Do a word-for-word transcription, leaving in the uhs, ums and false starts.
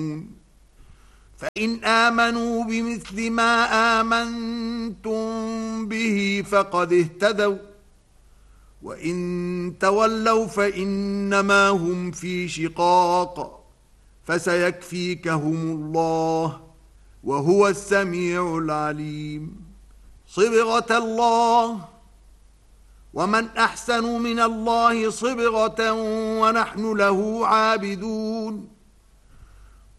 فإن آمنوا بمثل ما آمنتم به فقد اهتدوا وإن تولوا فإنما هم في شقاق فسيكفيكهم الله وهو السميع العليم. صبغة الله ومن أحسن من الله صبغة ونحن له عابدون.